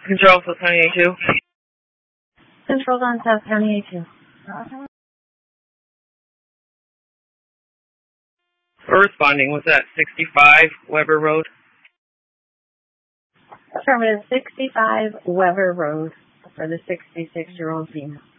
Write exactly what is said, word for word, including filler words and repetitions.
Control for County A two. Control on South County A two. We're responding. Was that sixty-five Weber Road? Affirmative, sixty-five Weber Road for the sixty-six-year-old female.